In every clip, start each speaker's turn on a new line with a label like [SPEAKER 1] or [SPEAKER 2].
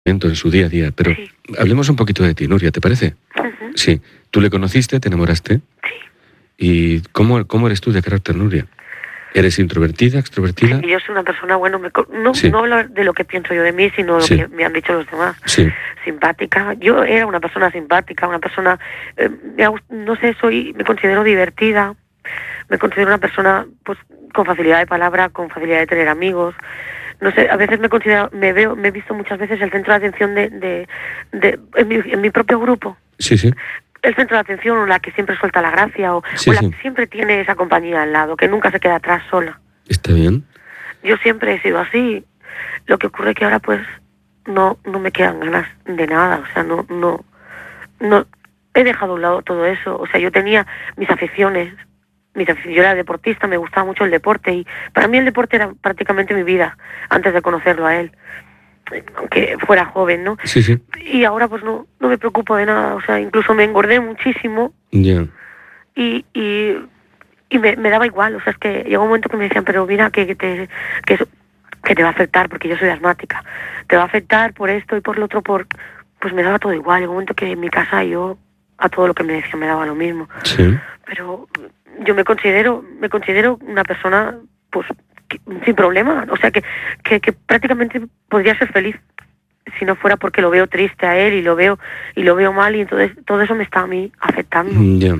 [SPEAKER 1] en su día a día, pero
[SPEAKER 2] Sí.
[SPEAKER 1] hablemos un poquito de ti, Nuria, ¿te parece?
[SPEAKER 2] Ujú.
[SPEAKER 1] Sí. Tú le conociste, te enamoraste.
[SPEAKER 2] Sí.
[SPEAKER 1] ¿Y cómo eres tú de carácter, Nuria? ¿Eres introvertida, extrovertida?
[SPEAKER 2] Sí, yo soy una persona, bueno,
[SPEAKER 1] Sí.
[SPEAKER 2] no hablo de lo que pienso yo de mí, sino lo
[SPEAKER 1] Sí.
[SPEAKER 2] que me han dicho los demás.
[SPEAKER 1] Sí.
[SPEAKER 2] Simpática. Yo era una persona simpática, una persona, no sé, me considero divertida, me considero una persona, pues, con facilidad de palabra, con facilidad de tener amigos. No sé, a veces me he visto muchas veces el centro de atención en mi propio grupo.
[SPEAKER 1] Sí, sí.
[SPEAKER 2] El centro de atención, o la que siempre suelta la gracia,
[SPEAKER 1] Sí,
[SPEAKER 2] o la
[SPEAKER 1] sí.
[SPEAKER 2] que siempre tiene esa compañía al lado, que nunca se queda atrás sola.
[SPEAKER 1] Está bien.
[SPEAKER 2] Yo siempre he sido así. Lo que ocurre que ahora, pues, no me quedan ganas de nada. O sea, no he dejado a un lado todo eso. O sea, yo tenía mis aficiones. Yo era deportista, me gustaba mucho el deporte, y para mí el deporte era prácticamente mi vida antes de conocerlo a él, aunque fuera joven, ¿no?
[SPEAKER 1] Sí, sí.
[SPEAKER 2] Y ahora pues no me preocupo de nada. O sea, incluso me engordé muchísimo.
[SPEAKER 1] Ya.
[SPEAKER 2] Y me daba igual. O sea, es que llegó un momento que me decían, pero mira que te va a afectar, porque yo soy asmática, te va a afectar por esto y por lo otro, pues me daba todo igual. Llegó un momento que en mi casa yo a todo lo que me decían me daba lo mismo.
[SPEAKER 1] Sí.
[SPEAKER 2] Pero yo me considero una persona, pues, sin problema. O sea, que prácticamente podría ser feliz si no fuera porque lo veo triste a él y lo veo mal, y entonces todo eso me está a mí afectando.
[SPEAKER 1] Ya.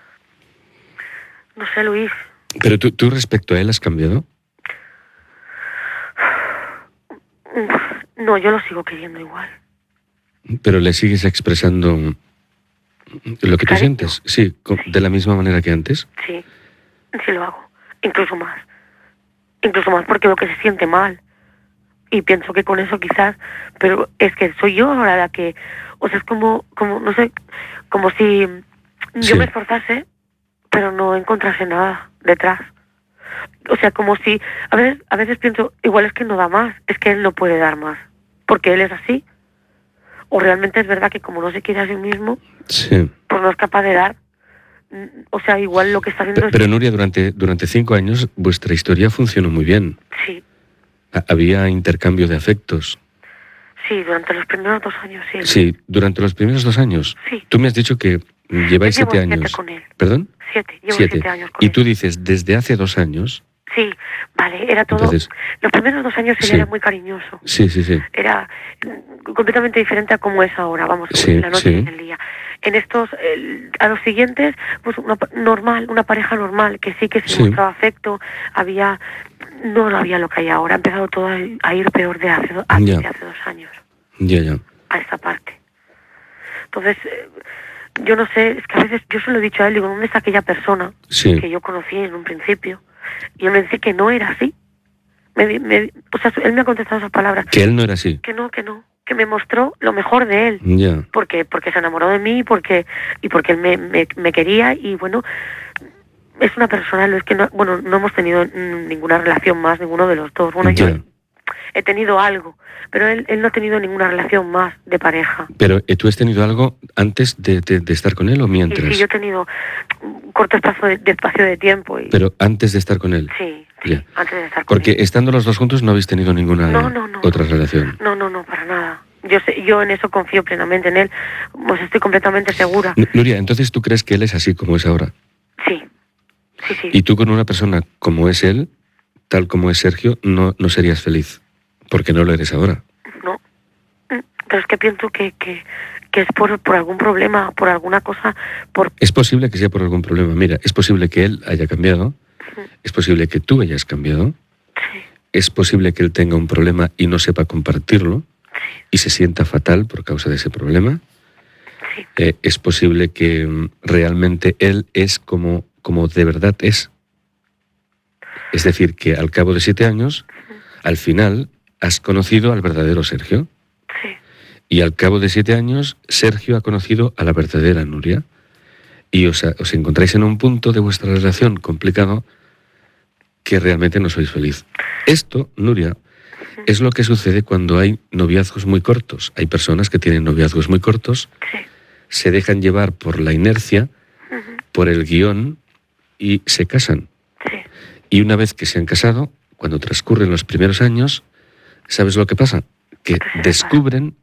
[SPEAKER 2] No sé, Luis.
[SPEAKER 1] Pero tú respecto a él has cambiado.
[SPEAKER 2] No, yo lo sigo queriendo igual.
[SPEAKER 1] Pero le sigues expresando lo que tú
[SPEAKER 2] Cariño.
[SPEAKER 1] sientes. Sí,
[SPEAKER 2] Sí.
[SPEAKER 1] de la misma manera que antes.
[SPEAKER 2] Sí, sí lo hago. Incluso más, porque veo que se siente mal. Y pienso que con eso quizás, pero es que soy yo ahora la que, o sea, es como no sé, como si
[SPEAKER 1] Sí.
[SPEAKER 2] yo me esforzase, pero no encontrase nada detrás. O sea, como si, a veces pienso, igual es que no da más, es que él no puede dar más, porque él es así. O realmente es verdad que como no se quiere a sí mismo,
[SPEAKER 1] Sí.
[SPEAKER 2] pues no es capaz de dar. O sea, igual lo que está haciendo
[SPEAKER 1] Pero Nuria, durante 5 años vuestra historia funcionó muy bien.
[SPEAKER 2] Sí,
[SPEAKER 1] Había intercambio de afectos.
[SPEAKER 2] sí, durante los primeros 2 años, sí.
[SPEAKER 1] Sí, durante los primeros 2 años.
[SPEAKER 2] Sí.
[SPEAKER 1] Tú me has dicho que lleváis
[SPEAKER 2] Yo llevo
[SPEAKER 1] 7
[SPEAKER 2] 7
[SPEAKER 1] años.
[SPEAKER 2] con él.
[SPEAKER 1] ¿Perdón?
[SPEAKER 2] 7, llevo
[SPEAKER 1] 7.
[SPEAKER 2] 7 años con
[SPEAKER 1] Y
[SPEAKER 2] él.
[SPEAKER 1] tú dices, desde hace 2 años.
[SPEAKER 2] Sí, vale, era todo.
[SPEAKER 1] Entonces,
[SPEAKER 2] los primeros 2 años él
[SPEAKER 1] sí.
[SPEAKER 2] era muy cariñoso.
[SPEAKER 1] Sí, sí, sí.
[SPEAKER 2] Era completamente diferente a como es ahora, vamos,
[SPEAKER 1] Sí,
[SPEAKER 2] en la noche
[SPEAKER 1] sí.
[SPEAKER 2] y en el día. En a los siguientes, pues una pareja normal, que sí que se
[SPEAKER 1] Sí.
[SPEAKER 2] mostraba afecto, no había lo que hay ahora. Ha empezado todo a ir peor de hace 2 años,
[SPEAKER 1] Ya.
[SPEAKER 2] a esta parte. Entonces, yo no sé, es que a veces yo se lo he dicho a él, digo, ¿dónde está aquella persona
[SPEAKER 1] Sí.
[SPEAKER 2] que yo conocí en un principio? Y él me dice que no era así. O sea, él me ha contestado esas palabras.
[SPEAKER 1] Que él no era así.
[SPEAKER 2] Que no, que me mostró lo mejor de él.
[SPEAKER 1] Ya.
[SPEAKER 2] Porque se enamoró de mí, porque él me quería, y bueno, es una persona, es que no hemos tenido ninguna relación más, ninguno de los dos. Bueno,
[SPEAKER 1] Ya.
[SPEAKER 2] yo he tenido algo, pero él no ha tenido ninguna relación más de pareja.
[SPEAKER 1] Pero ¿tú has tenido algo antes de estar con él o
[SPEAKER 2] Y
[SPEAKER 1] mientras?
[SPEAKER 2] sí, yo he tenido un corto espacio de tiempo.
[SPEAKER 1] Pero antes de estar con él.
[SPEAKER 2] Sí,
[SPEAKER 1] Ya.
[SPEAKER 2] antes de estar con
[SPEAKER 1] Porque
[SPEAKER 2] él.
[SPEAKER 1] estando los dos juntos no habéis tenido ninguna otra relación.
[SPEAKER 2] No, para nada. Yo en eso confío plenamente en él, pues estoy completamente segura.
[SPEAKER 1] Nuria, entonces ¿tú crees que él es así como es ahora?
[SPEAKER 2] Sí.
[SPEAKER 1] Y tú con una persona como es él, tal como es Sergio, no serías feliz, porque no lo eres ahora.
[SPEAKER 2] No, pero es que pienso que es por algún problema, por alguna cosa,
[SPEAKER 1] Es posible que sea por algún problema. Mira, es posible que él haya cambiado, es posible que tú hayas cambiado,
[SPEAKER 2] Sí.
[SPEAKER 1] es posible que él tenga un problema y no sepa compartirlo y se sienta fatal por causa de ese problema.
[SPEAKER 2] Sí.
[SPEAKER 1] Es posible que realmente él es como de verdad es. Es decir, que al cabo de 7 años, al final, has conocido al verdadero Sergio.
[SPEAKER 2] Sí.
[SPEAKER 1] Y al cabo de 7 años, Sergio ha conocido a la verdadera Nuria. Y os encontráis en un punto de vuestra relación complicado que realmente no sois feliz. Esto, Nuria, es lo que sucede cuando hay noviazgos muy cortos. Hay personas que tienen noviazgos muy cortos,
[SPEAKER 2] Sí.
[SPEAKER 1] se dejan llevar por la inercia, por el guión, y se casan.
[SPEAKER 2] Sí.
[SPEAKER 1] Y una vez que se han casado, cuando transcurren los primeros años, ¿sabes lo que pasa? Que descubren